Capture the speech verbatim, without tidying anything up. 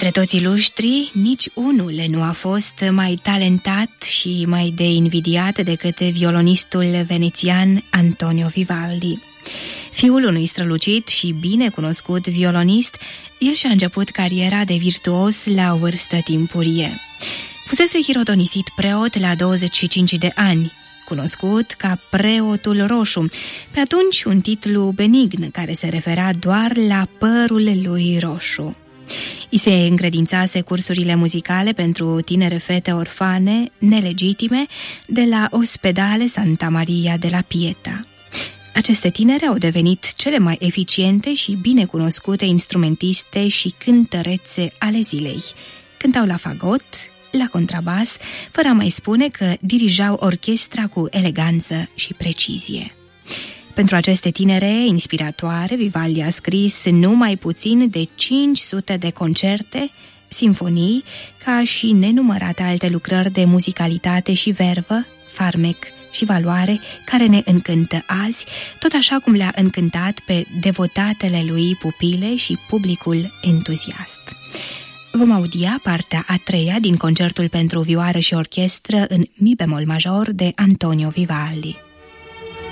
Dintre toți iluștrii, nici unul nu a fost mai talentat și mai de invidiat decât violonistul venețian Antonio Vivaldi. Fiul unui strălucit și bine cunoscut violonist, el și-a început cariera de virtuos la o vârstă timpurie. Fusese hirodonisit preot la douăzeci și cinci de ani, cunoscut ca preotul roșu, pe atunci un titlu benign care se refera doar la părul lui roșu. I se încredințase cursurile muzicale pentru tinere fete orfane, nelegitime, de la Ospedale Santa Maria de la Pieta. Aceste tinere au devenit cele mai eficiente și bine cunoscute instrumentiste și cântărețe ale zilei. Cântau la fagot, la contrabas, fără a mai spune că dirijau orchestra cu eleganță și precizie. Pentru aceste tinere inspiratoare, Vivaldi a scris numai puțin de cinci sute de concerte, simfonii, ca și nenumărate alte lucrări de muzicalitate și vervă, farmec și valoare, care ne încântă azi, tot așa cum le-a încântat pe devotatele lui pupile și publicul entuziast. Vom audia partea a treia din concertul pentru vioară și orchestră în mi bemol major de Antonio Vivaldi.